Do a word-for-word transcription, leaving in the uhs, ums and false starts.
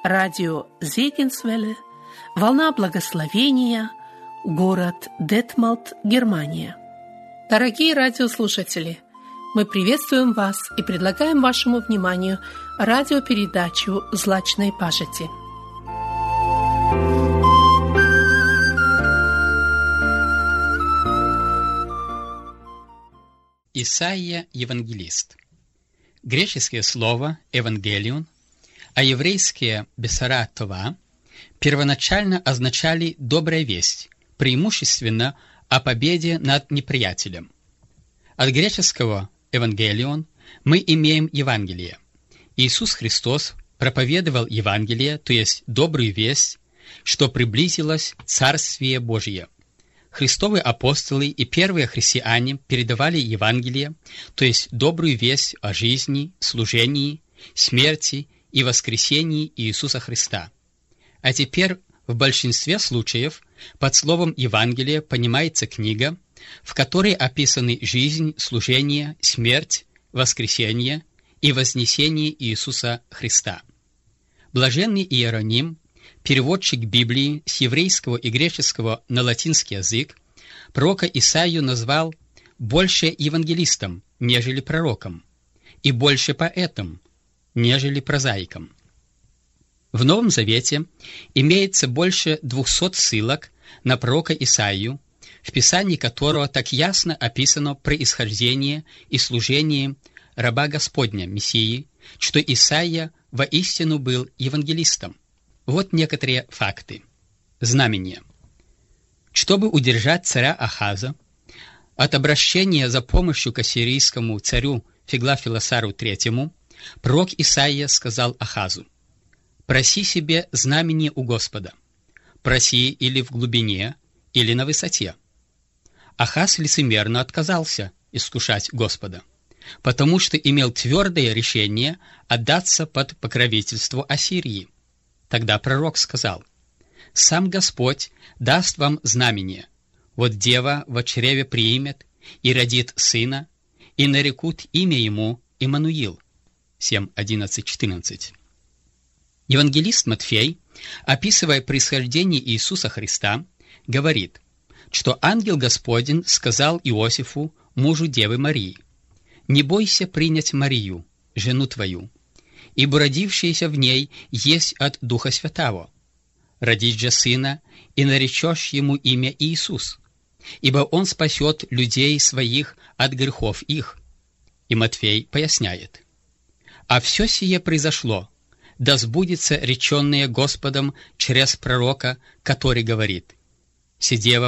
Радио Зегенсвелле, волна благословения, город Детмолд, Германия. Дорогие радиослушатели, мы приветствуем вас и предлагаем вашему вниманию радиопередачу «Злачной пажити». Исаия Евангелист. Греческое слово «евангелион», а еврейские «бесара това» первоначально означали «добрая весть», преимущественно о победе над неприятелем. От греческого «евангелион» мы имеем Евангелие. Иисус Христос проповедовал Евангелие, то есть добрую весть, что приблизилось Царствие Божие. Христовые апостолы и первые христиане передавали Евангелие, то есть добрую весть о жизни, служении, смерти и воскресении Иисуса Христа. А теперь в большинстве случаев под словом Евангелие понимается книга, в которой описаны жизнь, служение, смерть, воскресение и вознесение Иисуса Христа. Блаженный Иероним, переводчик Библии с еврейского и греческого на латинский язык, пророка Исаию назвал больше евангелистом, нежели пророком, и больше поэтом, нежели прозаиком. В Новом Завете имеется больше двухсот ссылок на пророка Исаию, в Писании которого так ясно описано происхождение и служение раба Господня, Мессии, что Исаия воистину был евангелистом. Вот некоторые факты. Знамения. Чтобы удержать царя Ахаза от обращения за помощью к ассирийскому царю Феглафилосару третьему, пророк Исаия сказал Ахазу: «Проси себе знамение у Господа, проси или в глубине, или на высоте». Ахаз лицемерно отказался искушать Господа, потому что имел твердое решение отдаться под покровительство Ассирии. Тогда пророк сказал: «Сам Господь даст вам знамение. Вот дева во чреве приимет и родит сына, и нарекут имя ему Иммануил». семь, одиннадцать, четырнадцать. Евангелист Матфей, описывая происхождение Иисуса Христа, говорит, что ангел Господень сказал Иосифу, мужу Девы Марии: «Не бойся принять Марию, жену твою, ибо родившееся в ней есть от Духа Святаго. Родишь же сына, и наречешь ему имя Иисус, ибо он спасет людей своих от грехов их». И Матфей поясняет: «А все сие произошло, да сбудется реченное Господом через пророка, который говорит: сидева